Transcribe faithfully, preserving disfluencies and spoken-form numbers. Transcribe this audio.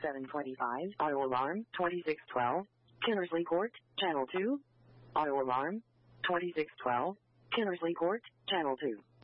seven twenty-five. Auto alarm, twenty-six twelve. Kinnersley Court, Channel two. Auto alarm, twenty-six twelve. Kinnersley Court, Channel two.